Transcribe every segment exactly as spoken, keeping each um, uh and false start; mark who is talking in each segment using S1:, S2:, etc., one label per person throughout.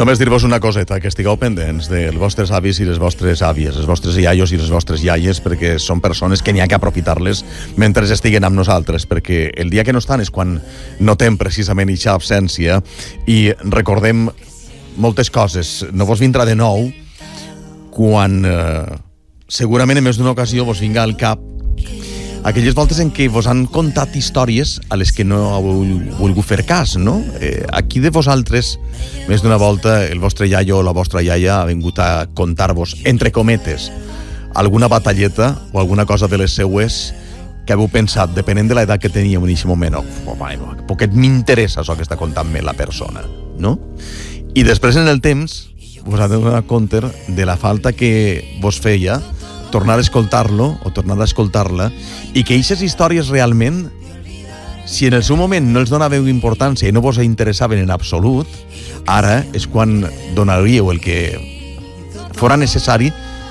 S1: Només dir-vos una coseta, que estigueu pendents dels vostres avis i les vostres àvies, els vostres iaios i les vostres iaies, perquè són persones que n'hi ha que aprofitar-les mentre estiguen amb nosaltres, perquè el dia que no estan és quan notem precisament eixa absència i recordem moltes coses. No vos vindrà de nou quan eh, segurament en més d'una ocasió vos vinga al cap aquelles voltes en què vos han contat històries a les que no heu volgut fer cas, no? Eh, aquí de vosaltres, més d'una volta, el vostre iaio o la vostra iaia ha vingut a contar-vos, entre cometes, alguna batalleta o alguna cosa de les seues que heu pensat, depenent de l'edat que teníeu en aquest moment, oh, bueno, poquet m'interessa això que està contant-me la persona, no? I després, en el temps, vos ha de donar compte de la falta que vos feia tornar a escoltar-lo o tornar a escoltar-la i que aquestes històries realment, si en el seu moment no els donàveu importància i no vos interessaven en absolut, ara és quan donaríeu el que fora necessari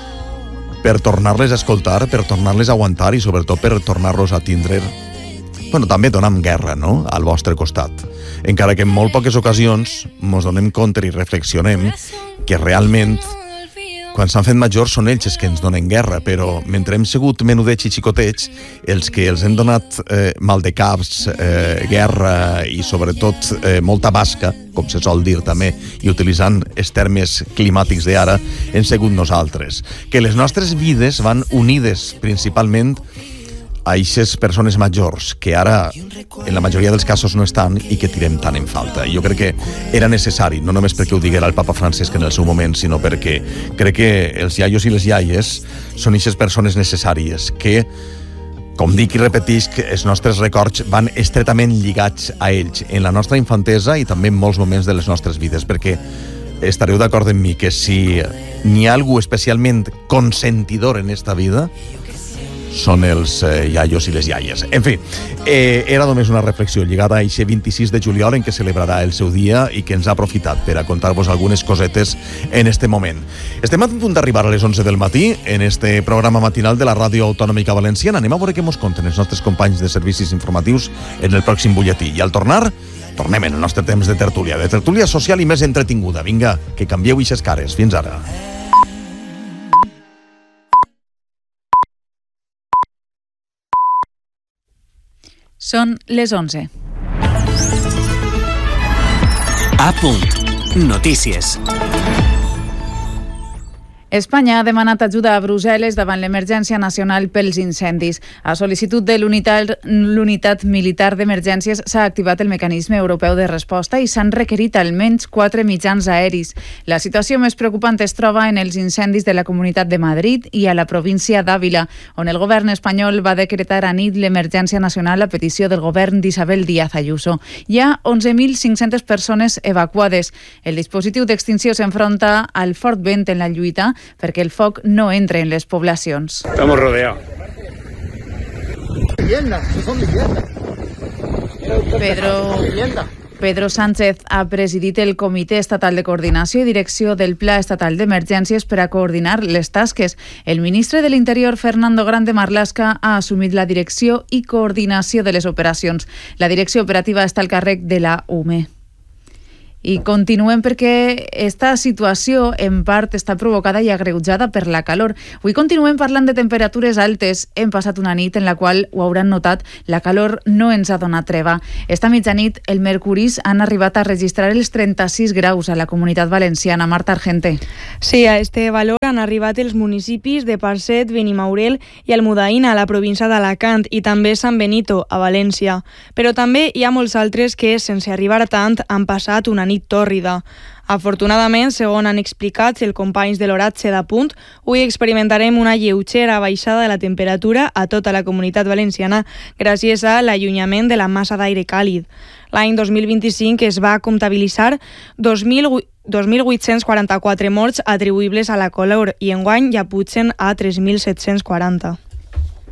S1: per tornar-les a escoltar, per tornar-les a aguantar i sobretot per tornar-los a tindre, bueno, també donant guerra, no?, al vostre costat. Encara que en molt poques ocasions mos donem compte i reflexionem que realment quan s'han fet majors són ells els que ens donen guerra, però mentre hem sigut menudets i xicotets, els que els hem donat eh, mal de caps, eh, guerra i sobretot eh, molta basca, com se sol dir també, i utilitzant els termes climàtics d'ara, hem sigut nosaltres. Que les nostres vides van unides principalment a aquestes persones majors que ara en la majoria dels casos no estan i que tirem tant en falta. Jo crec que era necessari, no només perquè ho diguera el papa Francesc en el seu moment, sinó perquè crec que els iaios i les iaies són aquestes persones necessàries que, com dic i repetisc, els nostres records van estretament lligats a ells en la nostra infantesa i també en molts moments de les nostres vides, perquè estareu d'acord amb mi que si n'hi ha algú especialment consentidor en esta vida són els eh, iaios i les iaies. En fi, eh, era només una reflexió lligada a aquest vint-i-sis de juliol en què celebrarà el seu dia i que ens ha aprofitat per a contar-vos algunes cosetes en este moment. Estem a punt d'arribar a les onze del matí en este programa matinal de la Ràdio Autonòmica Valenciana. Anem a veure què mos conten els nostres companys de servicis informatius en el pròxim butlletí. I al tornar, tornem en el nostre temps de tertúlia, de tertúlia social i més entretinguda. Vinga, que canvieu ixes cares. Fins ara.
S2: Són les onze.
S3: A punt. Notícies.
S2: Espanya ha demanat ajuda a Brussel·les davant l'emergència nacional pels incendis. A sol·licitud de l'unitat, l'unitat militar d'emergències s'ha activat el mecanisme europeu de resposta i s'han requerit almenys quatre mitjans aeris. La situació més preocupant es troba en els incendis de la Comunitat de Madrid i a la província d'Àvila, on el govern espanyol va decretar anit l'emergència nacional a petició del govern d'Isabel Díaz Ayuso. Hi ha onze mil cinc-centes persones evacuades. El dispositiu d'extinció s'enfronta al fort vent en la lluita perquè el foc no entre en les poblacions.
S4: Estamos rodeados.
S2: Pedro, Pedro Sánchez ha presidit el Comitè Estatal de Coordinació i Direcció del Pla Estatal d'Emergències per a coordinar les tasques. El ministre de l'Interior, Fernando Grande Marlaska, ha assumit la direcció i coordinació de les operacions. La direcció operativa està al càrrec de la U M E. I continuem perquè esta situació en part està provocada i agreujada per la calor. Avui continuem parlant de temperatures altes. Hem passat una nit en la qual, ho hauran notat, la calor no ens ha donat treva. Esta mitjanit, el mercuris han arribat a registrar els trenta-sis graus a la Comunitat Valenciana. Marta Argente.
S5: Sí, a este valor han arribat els municipis de Parcet, Benimaurel i Almudaina, a la província d'Alacant, i també Sant Benito, a València. Però també hi ha molts altres que, sense arribar a tant, han passat una nit tòrrida. Afortunadament, segons han explicat els companys de l'oratge d'Apunt, avui experimentarem una lleugera baixada de la temperatura a tota la Comunitat Valenciana gràcies a l'allunyament de la massa d'aire càlid. L'any dos mil vint-i-cinc es va comptabilitzar dos mil vuit-cents quaranta-quatre morts atribuïbles a la calor i enguany ja pugen a tres mil set-cents quaranta.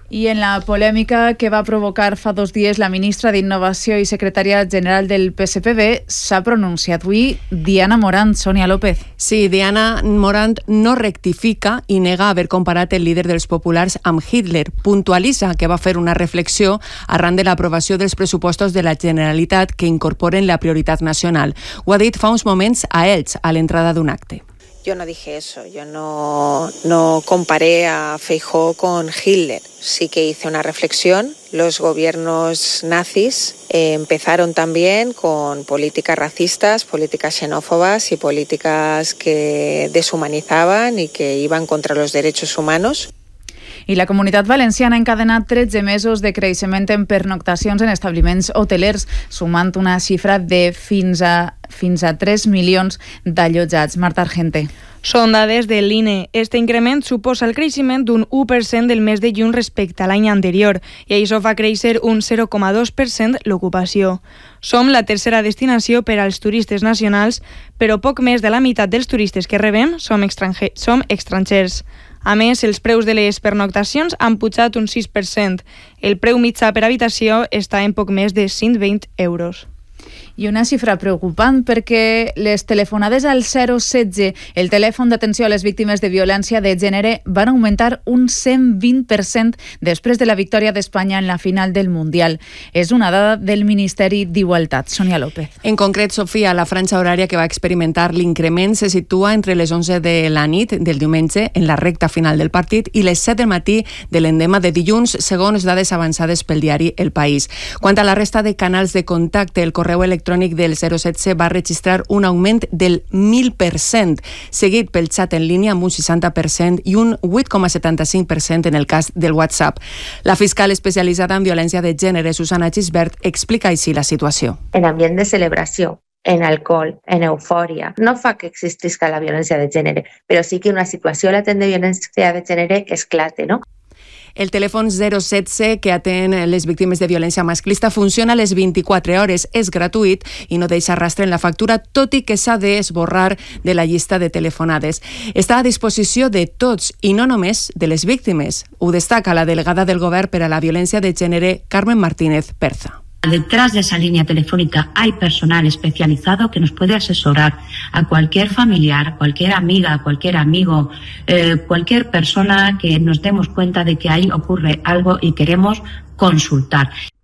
S2: I en la polèmica que va provocar fa dos dies la ministra d'Innovació i secretària general del P S P B s'ha pronunciat avui Diana Morant. Sònia López.
S4: Sí, Diana Morant no rectifica i nega haver comparat el líder dels populars amb Hitler. Puntualitza que va fer una reflexió arran de l'aprovació dels pressupostos de la Generalitat que incorporen la prioritat nacional. Ho ha dit fa uns moments a Elx, a l'entrada d'un acte.
S6: Yo no dije eso, yo no, no comparé a Feijóo con Hitler. Sí que hice una reflexión. Los gobiernos nazis eh, empezaron también con políticas racistas, políticas xenófobas y políticas que deshumanizaban y que iban contra los derechos humanos.
S2: I la Comunitat Valenciana ha encadenat tretze mesos de creixement en pernoctacions en establiments hotelers, sumant una xifra de fins a, fins a tres milions d'allotjats. Marta Argente.
S5: Són dades de l'I N E. Este increment suposa el creixement d'un u per cent del mes de juny respecte a l'any anterior i això fa créixer un zero coma dos per cent l'ocupació. Som la tercera destinació per als turistes nacionals, però poc més de la meitat dels turistes que rebem som, estranger, som estrangers. A més, els preus de les pernoctacions han pujat un sis per cent. El preu mitjà per habitació està en poc més de cent vint euros.
S2: I una xifra preocupant perquè les telefonades al zero setze, el telèfon d'atenció a les víctimes de violència de gènere, van augmentar un cent vint per cent després de la victòria d'Espanya en la final del Mundial. És una dada del Ministeri d'Igualtat. Sònia López.
S4: En concret, Sofia, la franja horària que va experimentar l'increment se situa entre les onze de la nit del diumenge, en la recta final del partit, i les set del matí de l'endemà de dilluns, segons dades avançades pel diari El País. Quant a la resta de canals de contacte, el correu electrònic del zero setze va registrar un augment del mil per cent, seguit pel xat en línia amb un seixanta per cent i un vuit coma setanta-cinc per cent en el cas del WhatsApp. La fiscal especialitzada en violència de gènere, Susana Gisbert, explica així la situació.
S7: En ambient de celebració, en alcohol, en eufòria, no fa que existisca la violència de gènere, però sí que una situació latent de violència de gènere esclate, no?
S4: El telèfon zero setze que atén les víctimes de violència masclista funciona a les vint-i-quatre hores, és gratuït i no deixa rastre en la factura, tot i que s'ha d'esborrar de la llista de telefonades. Està a disposició de tots i no només de les víctimes. Ho destaca la delegada del Govern per a la violència de gènere, Carmen Martínez Perza.
S8: Detrás de esa línea telefónica hay personal especializado que nos puede asesorar a cualquier familiar, a cualquier amiga, a cualquier amigo, eh, cualquier persona que nos demos cuenta de que ahí ocurre algo y queremos consultar.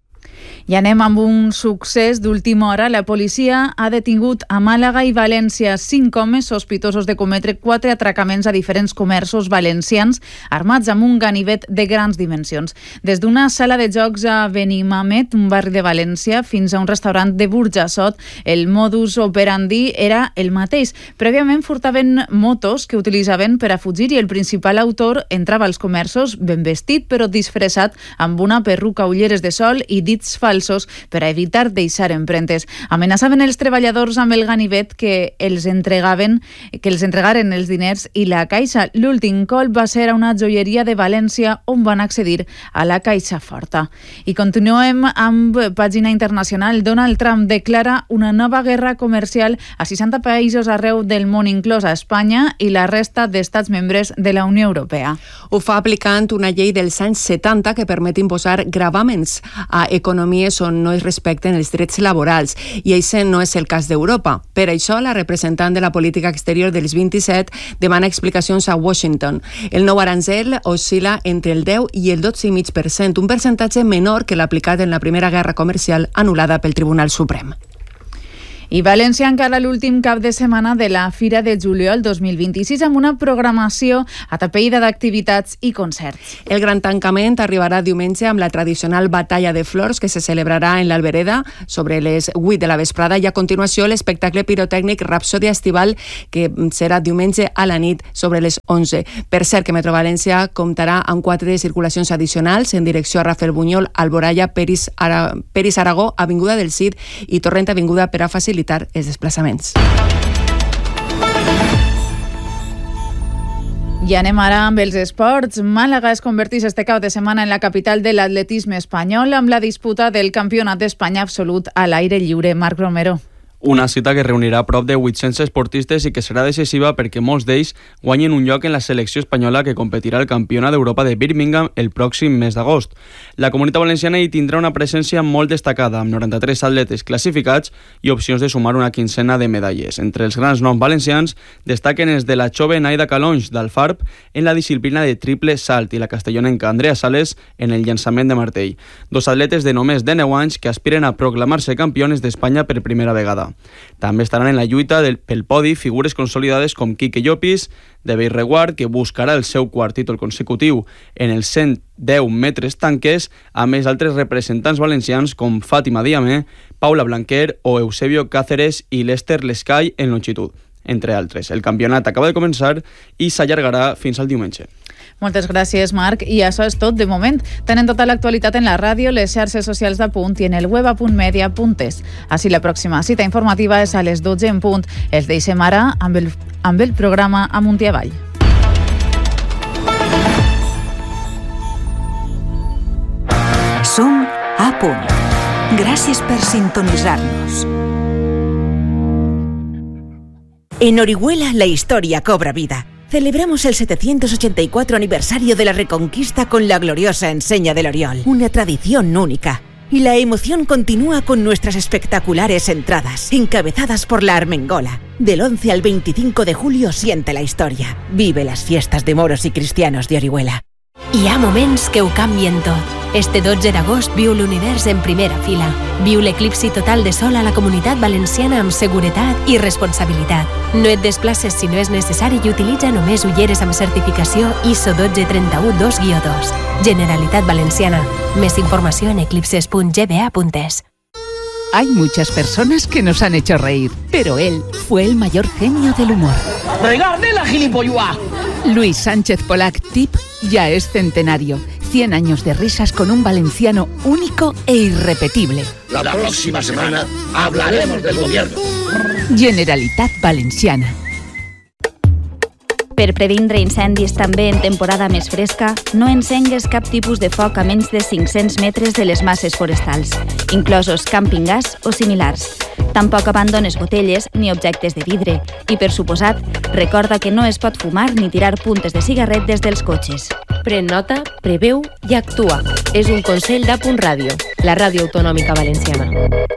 S2: I anem amb un succés d'última hora. La policia ha detingut a Màlaga i València cinc homes sospitosos de cometre quatre atracaments a diferents comerços valencians armats amb un ganivet de grans dimensions. Des d'una sala de jocs a Benimamet, un barri de València, fins a un restaurant de Burjassot, el modus operandi era el mateix. Prèviament furtaven motos que utilitzaven per a fugir i el principal autor entrava als comerços ben vestit però disfressat amb una perruca, ulleres de sol i dits falsos per a evitar deixar empremtes. Amenaçaven els treballadors amb el ganivet que els entregaven, que els entregaren els diners i la caixa. L'últim colp va ser a una joieria de València on van accedir a la caixa forta. I continuem amb pàgina internacional. Donald Trump declara una nova guerra comercial a seixanta països arreu del món, inclòs a Espanya i la resta d'estats membres de la Unió Europea.
S4: Ho fa aplicant una llei dels anys setanta que permet imposar gravàmens a economies on no es respecten els drets laborals, i això no és el cas d'Europa. Per això, la representant de la política exterior dels vint-i-set demana explicacions a Washington. El nou aranzel oscil·la entre el deu i el dotze coma cinc per cent, un percentatge menor que l'aplicat en la primera guerra comercial anul·lada pel Tribunal Suprem.
S2: I València encara l'últim cap de setmana de la Fira de Juliol dos mil vint-i-sis amb una programació atapeïda d'activitats i concerts.
S4: El gran tancament arribarà diumenge amb la tradicional batalla de flors que se celebrarà en l'Albereda sobre les vuit de la vesprada i a continuació l'espectacle pirotècnic Rapsòdia Estival que serà diumenge a la nit sobre les onze. Per cert que Metro València comptarà amb quatre circulacions addicionals en direcció a Rafael Bunyol, Alboraya, Peris, Ara... Peris Aragó, Avinguda del Cid i Torrent Avinguda per a facilitar els desplaçaments.
S2: I anem ara amb els esports. Màlaga es converteix este cap de setmana en la capital de l'atletisme espanyol amb la disputa del Campionat d'Espanya absolut a l'aire lliure. Marc Romero.
S9: Una cita que reunirà a prop de vuit-cents esportistes i que serà decisiva perquè molts d'ells guanyen un lloc en la selecció espanyola que competirà al Campionat d'Europa de Birmingham el pròxim mes d'agost. La Comunitat Valenciana hi tindrà una presència molt destacada, amb noranta-tres atletes classificats i opcions de sumar una quinzena de medalles. Entre els grans noms valencians destaquen els de la jove Naida Calonge d'Alfarb en la disciplina de triple salt i la castellonenca Andrea Sales en el llançament de martell. Dos atletes de només dinou anys que aspiren a proclamar-se campiones d'Espanya per primera vegada. També estaran en la lluita del, pel podi figures consolidades com Quique Llopis, de Bellreguard, que buscarà el seu quart títol consecutiu en els cent deu metres tanques, a més altres representants valencians com Fàtima Diamé, Paula Blanquer o Eusebio Cáceres i Lester Lescay en longitud, entre altres. El campionat acaba de començar i s'allargarà fins al diumenge.
S2: Moltes gràcies, Marc. I això és tot de moment. Tenen tota l'actualitat en la ràdio, les xarxes socials de Punt i en el web a punt media punt es. Així la pròxima cita informativa és a les dotze en punt. Els deixem ara amb el, amb el programa Amunt i Avall.
S10: Som a Punt. Gràcies per sintonitzar-nos. En Orihuela la historia cobra vida. Celebramos el setecientos ochenta y cuatro aniversario de la Reconquista con la gloriosa enseña del Oriol, una tradición única. Y la emoción continúa con nuestras espectaculares entradas, encabezadas por la Armengola. Del once al veinticinco de julio siente la historia. Vive las fiestas de moros y cristianos de Orihuela.
S11: Hi ha moments que ho canvien tot. Este dotze d'agost viu l'univers en primera fila. Viu l'eclipsi total de sol a la Comunitat Valenciana amb seguretat i responsabilitat. No et desplaces si no és necessari i utilitza només ulleres amb certificació I S O dotze trenta u dos guió dos. Generalitat Valenciana. Més informació en eclipses punt g b a punt es.
S12: Hay muchas personas que nos han hecho reír, pero él fue el mayor genio del humor.
S13: ¡Regarde la gilipollua!
S12: Luis Sánchez Polac Tip ya es centenario. cien años de risas con un valenciano único e irrepetible.
S13: La próxima semana hablaremos del gobierno.
S12: Generalitat Valenciana.
S14: Per previndre incendis també en temporada més fresca, no encengues cap tipus de foc a menys de cinc-cents metres de les masses forestals, inclosos camping gas o similars. Tampoc abandones botelles ni objectes de vidre i, per suposat, recorda que no es pot fumar ni tirar puntes de cigarret des dels cotxes.
S11: Pren nota, preveu i actua. És un consell d'A Punt Ràdio, la ràdio autonòmica valenciana.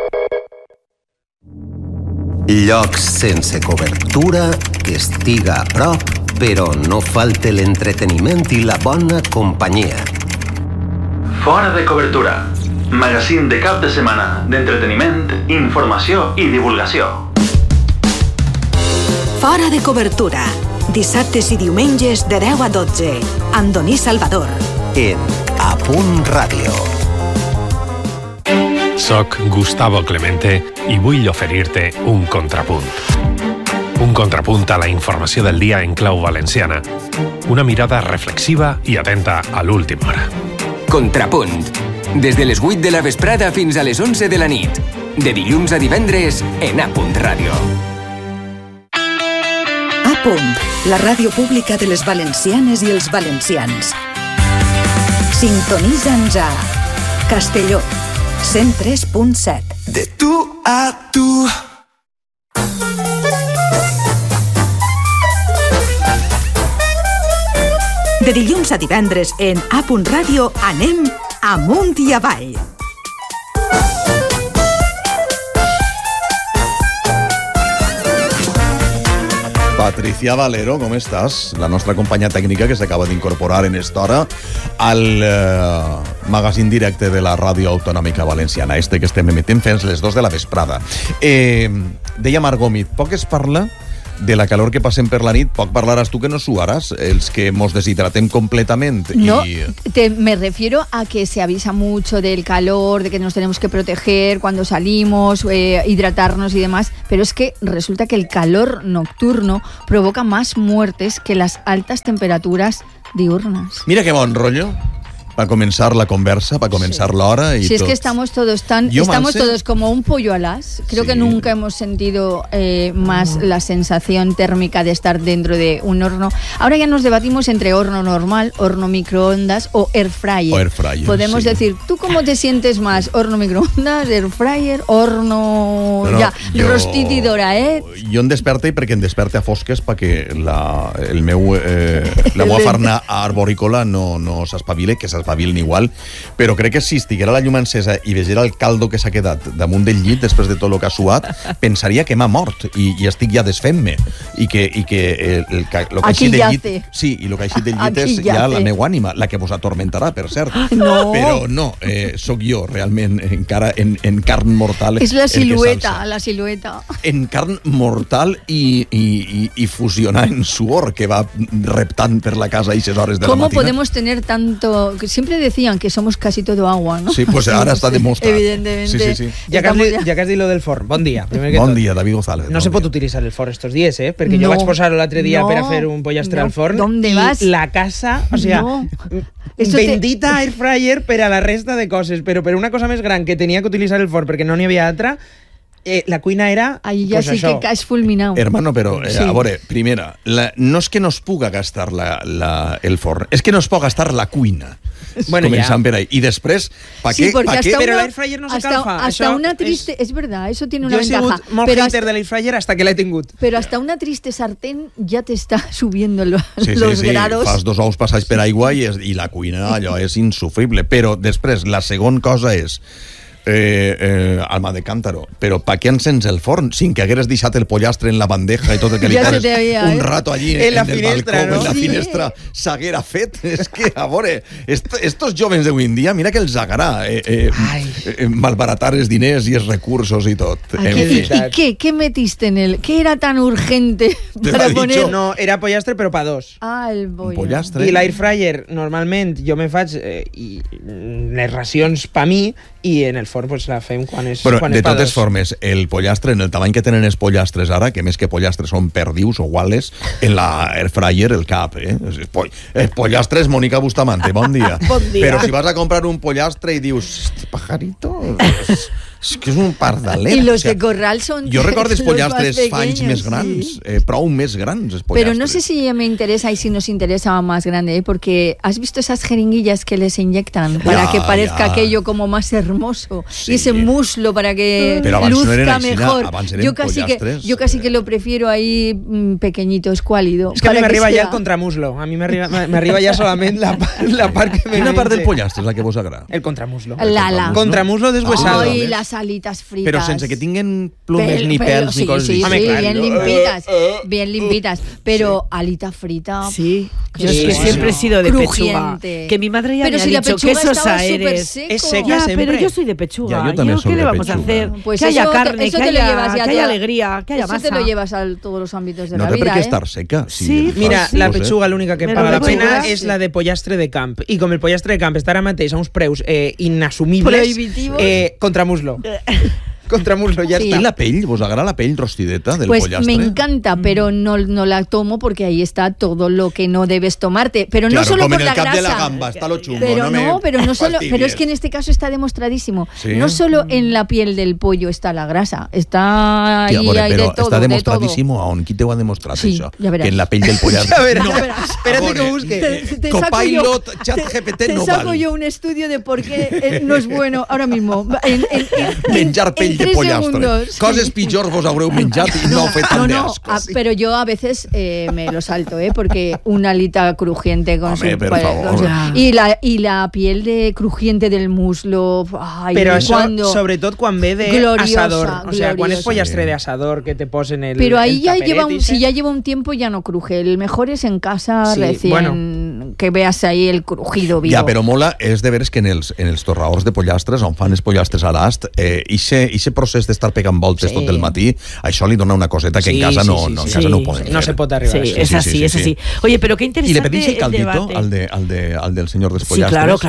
S15: Llocs sense cobertura, que estiga a prop, però no falte l'entreteniment i la bona companyia.
S16: Fora de cobertura. Magazín de cap de setmana d'entreteniment, informació i divulgació.
S10: Fora de cobertura. Dissabtes i diumenges de deu a dotze. Andoní Salvador.
S15: En A Punt Ràdio.
S17: Soc Gustavo Clemente i vull oferir-te un contrapunt. Un contrapunt a la informació del dia en clau valenciana. Una mirada reflexiva i atenta a l'última hora.
S18: Contrapunt. Des de les vuit de la vesprada fins a les onze de la nit. De dilluns a divendres en A Punt Ràdio.
S10: A Punt, la ràdio pública de les valencianes i els valencians. Sintonitza'ns a Castelló, cent tres punt set.
S13: De tu a tu.
S10: De dilluns a divendres en A Punt Ràdio anem amunt i avall.
S1: Patricia Valero, com estàs? La nostra companya tècnica que s'acaba d'incorporar en esta hora al eh, magazín directe de la Ràdio Autonòmica Valenciana, este que estem emetent fins les dos de la vesprada. Eh, deia Marc Gómez, poc es parla de la calor que passem per la nit, poc parlaràs tu que no suaràs, els que mos deshidratem completament.
S19: No,
S1: y...
S19: te, me refiero a que se avisa mucho del calor, de que nos tenemos que proteger cuando salimos, eh, hidratarnos y demás, pero es que resulta que el calor nocturno provoca más muertes que las altas temperaturas diurnas.
S1: Mira qué bon rotllo. para comenzar la conversa, para comenzar sí. la hora y
S19: Si
S1: todo.
S19: es que estamos todos tan, Yo estamos sé... todos como un pollo alas. Creo sí. que nunca hemos sentido eh, más mm. la sensación térmica de estar dentro de un horno. Ahora ya nos debatimos entre horno normal, horno microondas o air fryer.
S1: O air fryer
S19: Podemos
S1: sí.
S19: decir, ¿tú cómo te sientes más? ¿Horno microondas, air fryer, horno no, no, ja, jo, rostit i doraet?
S1: Jo em desperta i perquè em desperta a fosques perquè la, el meu, eh, la meva farna arborícola no, no s'espavile, que s'espavilen igual, però crec que si estiguera la llum encesa i vegera el caldo que s'ha quedat damunt del llit després de tot el que ha suat, pensaria que m'ha mort i, i estic ja desfent-me i que, i que el, el, el que ha eixit del llit sí, i el que ha eixit del llit
S19: Aquí
S1: és ja la meva ànima, la que vos atormentarà, per cert.
S19: No.
S1: Però no, eh, sóc jo realment encara en, en carn mortal.
S19: És la silueta, la silueta.
S1: En carn mortal i, i, i, i fusionar en suor que va reptant per la casa a esas hores de la
S19: matina.
S1: matina.
S19: ¿Cómo podemos tener tanto? Siempre decían que somos casi todo agua, ¿no?
S1: Sí, pues ahora está demostrado.
S19: Evidentemente.
S1: Sí, sí, sí.
S20: Ja, que has, dit, ja que has dit lo del forn, bon dia.
S1: Primer que bon tot. dia, David González.
S20: No
S1: bon
S20: se pot
S1: dia.
S20: utilitzar el forn estos días, ¿eh? Perquè
S19: no,
S20: jo vaig posar l'altre dia
S19: no,
S20: per a fer un pollastre
S19: no.
S20: al forn.
S19: ¿Dónde vas?
S20: I la casa, o sea,
S19: no.
S20: bendita te... air fryer per a la resta de coses, però per una cosa més gran que tenia que utilitzar el forn perquè no n'hi havia altra, eh, la cuina era
S19: ahí ja
S20: pues
S19: sí
S20: això.
S19: que has fulminado.
S1: Hermano, però, eh, sí. a veure, primera, la, no és que no es puga gastar la, la, el forn, és que no es pot gastar la cuina. Bueno, començant ja. per ahí. Y después, ¿para
S19: sí,
S1: qué?
S19: Porque
S1: ¿pa
S19: hasta
S1: qué?
S20: Pero el air fryer no se
S19: hasta,
S20: calfa.
S19: Hasta
S20: això
S19: una triste... Es, es verdad, eso tiene una
S20: yo
S19: ventaja.
S20: Yo he sigut molt
S19: pero
S20: hater hasta, del air fryer hasta que l'he tingut.
S19: Pero hasta una triste sartén ya te está subiendo lo,
S1: sí,
S19: los
S1: sí, sí.
S19: grados.
S1: Fas dos ous passats per aigua i, és, i la cuina allò és insufrible. Però després, la segona cosa és Eh, eh, alma de cántaro, però pa què encens el forn sin que hagueres deixat el pollastre en la bandeja i tot el que li poses un eh? rato allí en,
S20: en, la
S1: en el
S20: finestra,
S1: balcó,
S20: no?
S1: en la
S20: sí.
S1: finestra s'haguera fet. És que, a veure, est estos jóvens d'avui en dia, mira que els agarà eh, eh, eh, malbaratar els diners i els recursos i tot.
S19: En ¿Y, ¿Y qué? ¿Qué metiste en él? ¿Qué era tan urgente para poner?
S20: No, era pollastre però pa dos.
S19: Ah, el
S1: pollastre.
S20: I l'air fryer, normalment, jo me faig eh, i, les racions pa mi i en el forn pues, la fem quan és,
S1: però
S20: quan
S1: de
S20: és pa
S1: totes
S20: dos.
S1: formes, el pollastre, en el tamany que tenen els pollastres ara, que més que pollastres són perdius o guales, en la air fryer el cap, eh? El pollastre és Mónica Bustamante, bon dia.
S19: Bon dia.
S1: Però si vas a comprar un pollastre i dius, este pajarito... És que és un pardalet.
S19: I los
S1: o sea,
S19: de corral són...
S1: Jo recordo els pollastres fa anys més grans, sí. eh, prou més grans els pollastres.
S19: Pero no sé si me interesa y si nos interesa más grande, ¿eh? Porque ¿has visto esas jeringuillas que les inyectan para
S1: ya,
S19: que parezca
S1: ya.
S19: aquello como más hermoso?
S1: Sí.
S19: Y ese muslo para que
S1: Pero luzca
S19: no
S1: així,
S19: mejor.
S1: Yo
S19: casi, que, yo casi que lo prefiero ahí mmm, pequeñito, escuálido.
S20: Es que a mí me arriba
S19: sea...
S20: ya el contramuslo. A mí me arriba, me arriba ya solamente la, la part que me
S1: Quina
S20: menja.
S1: part del pollastre és la que vos agrada?
S20: El contramuslo.
S19: L'ala.
S20: Contramuslo deshuesado.
S19: Ay, las alitas fritas.
S1: Però sense que tinguen plumes
S19: Pel,
S1: ni
S19: pero,
S1: pèls
S19: sí,
S1: ni coses
S19: sí,
S1: així.
S19: sí,
S20: claro.
S19: bien limpitas, bien limpitas. Pero sí. alita frita.
S21: Sí,
S19: que
S21: yo es que
S19: bueno.
S21: siempre he sido de
S19: Crujiente.
S21: pechuga. Que mi madre ya
S19: pero
S21: me
S19: si
S21: ha
S19: la
S21: dicho
S19: pechuga
S21: quesos
S19: estaba
S21: aéreos.
S19: seco.
S20: Es seca
S21: Ya,
S20: siempre.
S21: pero yo soy de pechuga.
S1: Ya, yo también
S21: yo,
S1: soy
S21: ¿qué
S1: de
S21: le vamos a
S1: pechuga.
S21: hacer?
S19: Pues
S21: que haya
S19: eso,
S21: carne,
S19: eso
S21: que,
S19: te lo
S21: haya,
S19: llevas ya
S21: que haya
S19: todo,
S21: alegría, que haya
S19: eso
S21: masa.
S19: te lo llevas a todos los ámbitos de
S1: no
S19: la
S1: té
S19: vida.
S1: per què
S19: ¿eh?
S1: estar seca. Si
S21: Sí,
S20: Mira,
S1: fas,
S20: la
S1: no sé.
S20: pechuga l'única que
S21: Me
S20: paga
S21: lo
S20: la pena
S21: pechuga,
S20: és
S21: sí.
S20: la de pollastre de camp. I com el pollastre de camp està ara mateix a uns preus eh, inassumibles,
S19: Prohibitivos.
S20: eh, contramuslo. Contramuslo, ya
S19: Sí.
S20: está.
S1: ¿Y la pell? ¿Vos agarra la pell rostideta del
S19: Pues
S1: pollastre?
S19: me encanta, pero no, no la tomo porque ahí está todo lo que no debes tomarte. Pero
S1: Claro,
S19: no solo
S1: como
S19: por
S1: en
S19: la
S1: el cap
S19: grasa.
S1: de la gamba, está lo chungo.
S19: Pero
S1: no,
S19: no,
S1: me
S19: pero no solo,
S1: fastidies.
S19: pero es que en este caso está demostradísimo.
S1: ¿Sí?
S19: No solo en la piel del pollo está la grasa, está ahí,
S1: Tía, bueno,
S19: hay
S1: pero
S19: de todo,
S1: está
S19: de
S1: demostradísimo aún. ¿Quién te va a demostrar
S19: Sí,
S1: eso?
S19: ya verás.
S1: Que en la piel del pollastre.
S20: Ya verás,
S1: No.
S20: ya verás. Espérate que busque.
S19: Te, te saco yo,
S1: Copilot, ChatGPT
S19: te
S1: no
S19: saco
S1: val.
S19: yo un estudio de por qué eh, no es bueno ahora mismo. En, en, en,
S1: Menjar pell
S19: en
S1: de
S19: tres
S1: pollastre.
S19: segundos.
S1: Coses pitjors vos haureu menjat i no, no fet tant
S19: No,
S1: de
S19: no,
S1: asco.
S19: a- pero yo a veces eh, me lo salto, ¿eh? Porque una alita crujiente con
S1: Hombre,
S19: su...
S1: por
S19: con
S1: favor.
S19: su- y, la, y la piel de crujiente del muslo... Ay,
S20: Però això,
S19: cuando-
S20: sobretot quan ve de
S19: Gloriosa,
S20: asador. O sea, quan és
S19: gloriosa.
S20: pollastre de asador, que te posen el
S19: Pero ahí
S20: el
S19: ya
S20: taperet
S19: lleva un,
S20: ese.
S19: si ya lleva un tiempo ya no cruje. El mejor es en casa
S20: Sí,
S19: recién
S20: bueno.
S19: que veas ahí el crujido vivo.
S1: Ja, però mola és de veres que en els, en els torraors de pollastres, on fan els pollastres a l'ast, eh, ixe, ixe procés d'estar pegant voltes
S19: Sí.
S1: tot el matí, això li dona una coseta que
S20: Sí,
S1: en casa
S20: sí,
S1: no,
S20: sí,
S1: no, en
S20: sí.
S1: casa no
S21: Sí,
S1: poden
S20: No
S1: fer.
S20: se pot arribar
S21: Sí,
S20: a eso.
S21: es
S1: sí,
S21: así,
S1: sí,
S21: es
S1: sí.
S21: así. Oye, pero qué
S1: ¿Y
S21: interesante
S1: le pedís el caldito
S21: debate.
S1: al, de, al, de, al del señor de
S21: Sí,
S1: pollastres?
S21: claro, claro.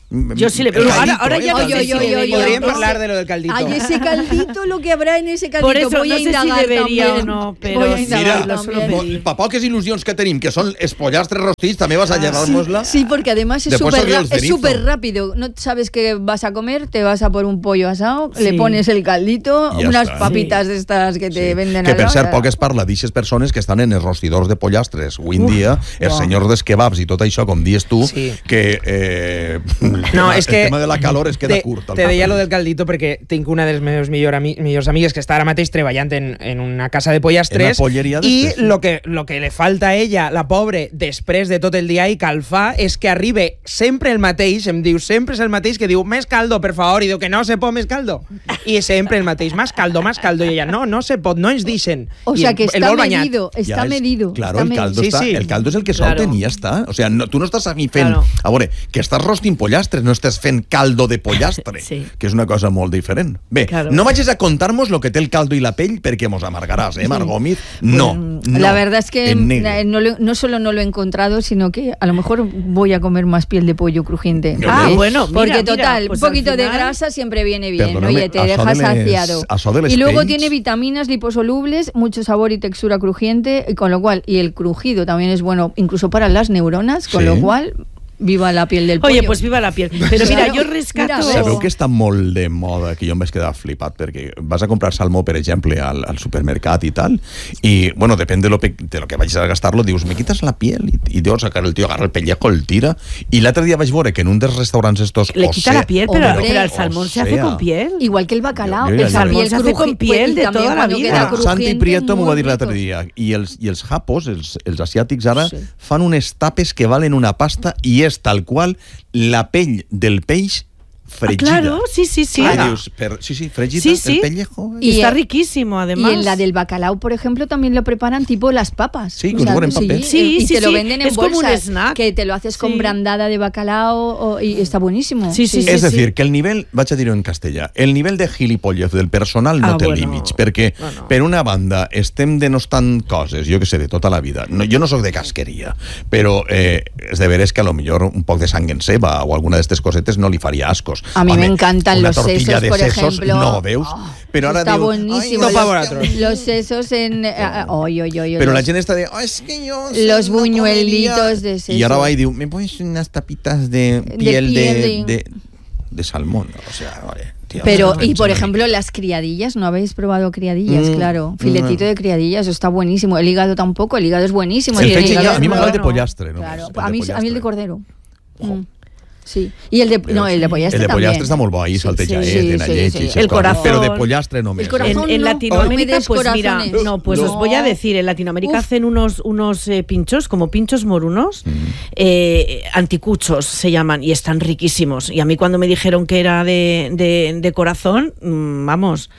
S21: Yo sí le
S20: pero
S21: ahora, ahora ya no sé si
S20: podrían hablar de lo del caldito.
S19: Hay ese caldito, lo que habrá en ese caldito.
S21: Por eso
S19: voy
S21: no
S19: a
S21: sé si
S19: indagar
S21: debería
S19: también.
S21: o no, pero
S19: Voy a
S21: sí,
S19: indagar
S1: Mira,
S19: también.
S1: pa poques il·lusions que tenim, que són els pollastres rostits, també vas a llevar-nos-la.
S19: Sí, porque además es
S1: Después
S19: súper
S1: salió el
S19: es
S1: cenizo.
S19: súper rápido. No sabes qué vas a comer, te vas a por un pollo asado,
S21: Sí.
S19: le pones el caldito,
S1: I ja
S19: unas
S1: està.
S19: papitas de estas que te venden
S1: Que
S19: al
S1: per
S19: lado.
S1: cert, poc es parla d'ixes persones que estan en els rostidors de pollastres avui en dia, els
S20: uau.
S1: senyors dels kebabs i tot això, com dius tu,
S20: Sí.
S1: que eh,
S20: No,
S1: el,
S20: és que
S1: el tema de la calor es queda
S20: te,
S1: curt.
S20: Te deia lo del caldito perquè tinc una de les meves millor ami millors amigues que està ara mateix treballant en, en una casa de pollastres.
S1: En una polleria
S20: i
S1: d'estes, sí.
S20: lo que, lo que le falta a ella, la pobre, després de tot el dia i calfar, és que arribe sempre el mateix, em diu, sempre és el mateix, que diu, més caldo, per favor, i diu que no se pot més caldo. I sempre el mateix, más caldo, más caldo, i ella, no, no se pot, no ens deixen.
S19: O
S20: I
S19: sea
S20: el,
S19: que
S20: el
S19: está
S20: vol banyat.
S19: medido, está
S1: Ja és-
S19: medido.
S1: Claro,
S19: está
S1: el caldo,
S19: medido.
S1: està,
S20: Sí, sí.
S1: el caldo és el que
S20: Claro.
S1: solten i ja està. O sea, no, tu no estàs aquí fent...
S21: Claro.
S1: A veure, que estàs rostint pollastres, no estàs fent caldo de pollastre,
S21: Sí.
S1: que és una cosa molt diferent. Bé,
S21: Claro.
S1: no vagis a contar-nos lo que té el caldo i la pell perquè mos amargaràs, eh, Marc Gómez? No, no.
S19: La verdad es que
S1: en negro.
S19: eh, no, lo- no solo no lo he encontrado, sino que a lo mejor voy a comer más piel de pollo crujiente.
S21: Ah,
S19: ¿Eh?
S21: bueno, mira,
S19: Porque
S21: mira,
S19: total,
S21: pues
S19: un poquito
S21: al
S19: de
S21: final-
S19: grasa siempre viene bien.
S1: Perdóname,
S19: Oye, te
S1: això
S19: dejas
S1: de les-
S19: saciado.
S1: això de les
S19: Y luego
S1: pells-
S19: tiene vitaminas liposolubles, mucho sabor y textura crujiente, y con lo cual, y el crujido también es bueno incluso para las neuronas, con
S1: Sí.
S19: lo cual, viva la piel del pollo.
S21: Oye, pues viva la piel. Pero mira,
S19: Claro.
S21: yo rescato...
S19: Mira, ¿ves?
S1: Sabeu que està molt de moda, que jo em vaig quedar flipat, perquè vas a comprar salmó, per exemple, al, al supermercat i tal, i, bueno, depèn de lo, pe- de lo que vagis a gastar-lo, dius, me quitas la piel, i, i dius, sacar el tio, agarra el pellejo, el tira, i l'altre dia vaig veure que en un dels restaurants estos...
S21: Le quita
S1: Osea-
S21: la piel, pero,
S19: Hombre,
S21: pero el salmón se hace
S1: Osea.
S21: con piel.
S19: Igual que el bacalao,
S1: Yo- yo ya
S19: el
S1: ya
S21: salmón
S19: piel
S21: se hace con
S19: cruji-
S21: piel
S19: y
S21: de
S19: también
S21: toda la
S19: cuando
S21: vida.
S19: queda
S1: Bueno, Santi
S19: crujiente,
S1: Prieto m'ho va
S19: muy
S1: dir l'altre
S19: rico.
S1: dia, i els, i els japos, els, els asiàtics ara, fan unes tapes que valen una pasta i és tal qual la pell del peix fregida.
S21: Ah, claro, sí, sí, sí.
S1: Ah, dius, per, sí, sí, fregida,
S21: Sí, sí.
S1: el pellejo.
S21: Y
S19: Y
S21: está
S19: el-
S21: riquísimo, además.
S19: Y en la del bacalao, por ejemplo, también lo preparan tipo las papas.
S1: Sí, con sabor en papel.
S21: Sí,
S19: y
S21: sí,
S19: te lo
S21: sí.
S19: venden en
S21: Es como un
S19: bolsas,
S21: snack.
S19: que te lo haces con
S21: Sí.
S19: brandada de bacalao o- y está buenísimo.
S21: Sí, sí, sí.
S1: És a dir, que el nivell, vaig a dir-ho en castellà, el nivell de gilipollez del personal no
S21: Ah,
S1: té
S21: bueno.
S1: límits, perquè
S21: Bueno.
S1: per una banda estem denostant coses, jo que sé, de tota la vida. No, jo no sóc de casqueria, però eh, és de veres que a lo millor un poc de sang en ceba o alguna d'aquestes cosetes no li faria ascos.
S19: A mí
S1: Home,
S19: me encantan
S1: una
S19: los
S1: tortilla
S19: sesos,
S1: de
S19: por
S1: sesos,
S19: ejemplo.
S1: no, veus? Però ara
S19: Está
S1: diu,
S19: buenísimo.
S1: "Ai,
S20: No pa
S19: los,
S20: vosaltres".
S19: los sesos en... eh, oy, oy, oy,
S1: Però
S19: los,
S1: la gent està de, oh, és que jo...
S19: los
S1: no
S19: buñuelitos
S1: comeria".
S19: de seso.
S1: I ara va i diu, me pones unas tapitas de
S19: De
S1: piel de,
S19: piel
S1: de,
S19: de-
S1: de salmón. O sea, vale. Tío,
S19: Pero,
S1: no,
S19: y por
S1: no,
S19: ejemplo, las criadillas, ¿no habéis probado criadillas?
S1: Mm,
S19: Claro, filetito
S1: mm.
S19: de criadillas, eso está buenísimo. El hígado tampoco, el hígado es buenísimo.
S1: El
S19: Sí,
S1: fetge
S19: hígado
S1: ja,
S19: es
S1: a mi m'agrada el de
S19: bueno.
S1: pollastre. No?
S19: Claro,
S1: El
S19: a
S1: de
S19: mí, a mí el de
S1: pollastre.
S19: cordero. Mm. Sí. Y el de, no, el de pollastre
S1: El de
S19: también.
S1: pollastre està molt bo, ahí saltejaet,
S19: sí,
S1: en
S19: sí,
S1: llet
S19: sí.
S1: i
S19: El
S1: aquestes coses.
S21: corazón.
S1: Però de pollastre no
S19: El
S1: més.
S19: corazón
S21: En, en
S19: no,
S21: Latinoamérica,
S19: no me des
S21: pues mira,
S19: corazones.
S21: no, pues
S19: No.
S21: os voy a decir, en Latinoamérica
S19: Uf.
S21: hacen unos, unos eh, pinchos, como pinchos morunos,
S1: Mm.
S21: eh, anticuchos se llaman, y están riquísimos. Y a mí cuando me dijeron que era de, de, de corazón, mmm, vamos...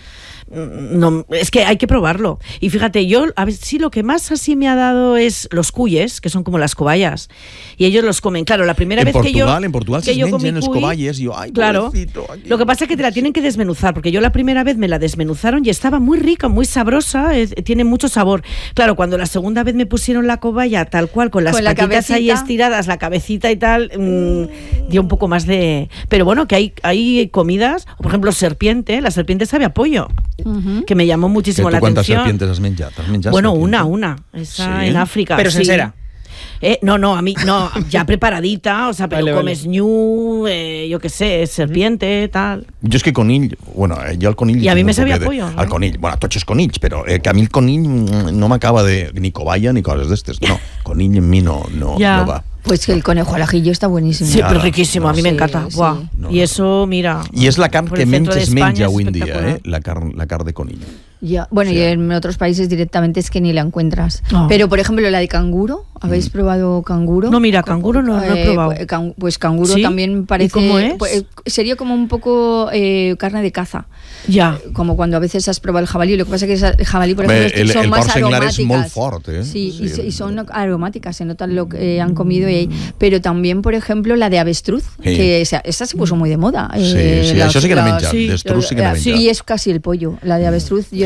S21: No, es que hay que probarlo. Y fíjate, yo, a ver, sí, lo que más así me ha dado es los cuyes, que son como las cobayas. Y ellos los comen. Claro, la primera
S1: En
S21: vez
S1: Portugal,
S21: que yo.
S1: en Portugal
S21: que
S1: se
S21: yo
S1: mengen
S21: comí
S1: els
S21: cuy,
S1: cobayes i jo, ai,
S21: claro.
S1: pobrecito, aquí.
S21: Lo que pasa es que te la tienen que desmenuzar, porque yo la primera vez me la desmenuzaron y estaba muy rica, muy sabrosa, eh, tiene mucho sabor. Claro, cuando la segunda vez me pusieron la cobaya tal cual, con las
S19: Con la
S21: patitas ahí
S19: cabecita.
S21: estiradas, la cabecita y tal, mmm, dio un poco más de... Pero bueno, que hay, hay comidas, por ejemplo, serpiente, la serpiente sabe a pollo,
S19: Ujú.
S21: que me llamó
S1: Que
S21: muchísimo
S1: tu
S21: la
S1: quantes
S21: atención.
S1: serpientes has menjat? Has menjat
S21: Bueno,
S1: serpiente?
S21: una, una. Esa
S1: Sí.
S21: en África.
S20: Pero
S21: sí.
S20: sincera.
S21: Eh, no, no, a mí, no, ya preparadita, o sea, pero
S20: Vale, vale.
S21: comes ñu, eh, yo qué sé, serpiente, tal.
S1: Jo és que conill, bueno, eh, jo el conill...
S21: I a mi
S1: tinc
S21: me
S1: un
S21: sabia
S1: poquet de-
S21: pollo, no?
S1: El conill, bueno, tots els conills, però eh, que a mi el conill mm, no m'acaba de... ni cobaya ni coses d'estes. No, conill en mi no, no,
S21: Ya.
S1: no va.
S19: Pues que el conejo al ajillo está buenísimo.
S21: Sí,
S1: Claro,
S21: pero riquísimo, a mí me
S19: sí,
S21: encanta.
S19: sí.
S21: Buah.
S1: No,
S21: y eso, mira.
S1: I és la carn
S21: por
S1: que
S21: el
S1: menys
S21: centro de
S1: es
S21: España
S1: menja
S21: es
S1: avui en dia,
S21: espectacular.
S1: eh? La carn, la carn de conill.
S19: Ya, bueno,
S1: Sí.
S19: y en otros países directamente es que ni la encuentras.
S21: Oh.
S19: Pero, por ejemplo, la de canguro, ¿habéis
S1: Mm.
S19: probado canguro?
S21: No, mira, canguro no, no he
S19: Eh,
S21: probado.
S19: pues, can- Pues canguro
S21: ¿Sí?
S19: también parece...
S21: ¿Y cómo es?
S19: pues, eh, sería como un poco eh, carne de caza.
S21: Ya.
S19: Como cuando a veces has probado el jabalí. Lo que pasa es que el jabalí, por
S1: Bé,
S19: ejemplo,
S1: el,
S19: son
S1: el
S19: más
S1: porc senglar és
S19: aromáticas.
S1: molt fort, eh?
S19: Sí, y, se- y
S1: el-
S19: son aromáticas, se nota lo que eh, han comido. Y, pero también, por ejemplo, la de avestruz,
S1: Sí.
S19: que esa, esa se puso muy de moda.
S1: Sí,
S19: eh,
S1: sí,
S19: las-
S1: això sí que n'he
S19: las-
S1: menjat,
S21: sí,
S1: d'estruç sí que n'he
S19: Sí,
S1: menjat.
S19: y es casi el pollo. La de avestruz, yo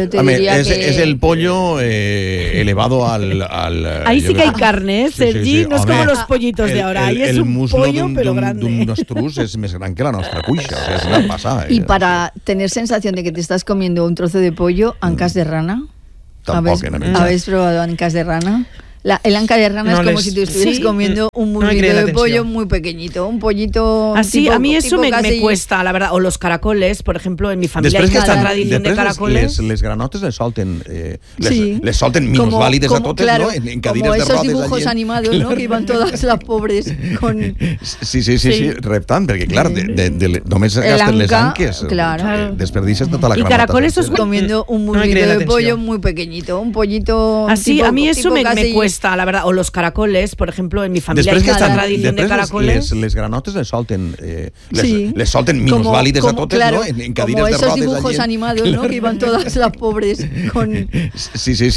S19: yo te
S1: a
S19: diría
S1: ver, es,
S19: que...
S1: es el pollo eh, elevado al... al
S21: Ahí sí que hay
S1: creo.
S21: carne, ¿eh, Sergi?
S1: Sí, sí, sí.
S21: No es
S1: Home,
S21: como los pollitos
S1: el,
S21: de ahora.
S1: El,
S21: Ahí es
S1: el
S21: un
S1: muslo
S21: pollo,
S1: d'un,
S21: pero
S1: d'un,
S21: grande.
S1: d'un nostruz és més gran que la nostra cuixa. O sea, és una passada.
S19: Y
S1: Eh?
S19: para tener sensación de que te estás comiendo un trozo de pollo, ancas de rana.
S1: Tampoc
S19: ¿Habéis,
S1: en menjat.
S19: ¿Habéis probado ancas de rana? La, el anca de rana
S20: No
S19: es como
S20: les-
S19: si tú estuvieras
S21: sí,
S19: comiendo un
S20: no me
S19: muslo
S20: creé la
S19: de pollo
S20: atención.
S19: muy pequeñito, un pollito
S21: Así,
S19: tipo-
S21: a mí eso
S19: tipo
S21: me, me
S19: casi-
S21: cuesta, la verdad. O los caracoles, por ejemplo, en mi familia
S1: Després
S21: hay
S1: que
S21: esta
S1: estan,
S21: tradición de
S1: després
S21: caracoles.
S1: les, les granotes les solten, eh, les,
S19: Sí.
S1: les solten
S19: Como-
S1: minusvàlides a
S19: como-
S1: totes,
S19: claro,
S1: no? En, en cadires
S19: como
S1: de
S19: esos
S1: rodes
S19: dibujos
S1: allí.
S19: animados, ¿no? Que iban todas las pobres con...
S1: Sí, sí, sí, sí, sí reptant, perquè clar, de, de, de, de, només
S19: El
S1: gasten les
S19: anca,
S1: anques.
S19: claro.
S1: Eh, desperdices tota la
S21: Y
S1: granota.
S21: caracoles
S1: sencera.
S21: esos
S19: comiendo un
S20: No me
S19: muslo
S20: creé la
S19: de pollo
S20: atención.
S19: muy pequeñito, un pollito
S21: Así,
S19: tipo-
S21: a mí eso
S19: tipo
S21: me, me
S19: casi-
S21: cuesta, la verdad. O los caracoles, por ejemplo, en mi familia
S1: Després
S21: hay
S1: que
S21: esta
S1: estan,
S21: tradición de
S1: després
S21: caracoles.
S1: les, les granotes les solten, eh, les,
S19: Sí.
S1: les solten
S19: Como-
S1: minusvàlides a
S19: como-
S1: totes,
S19: claro,
S1: no? En, en cadires
S19: como
S1: de
S19: esos
S1: rodes
S19: dibujos
S1: allí.
S19: animados, ¿no? Que iban todas las pobres con...
S1: Sí, sí, sí.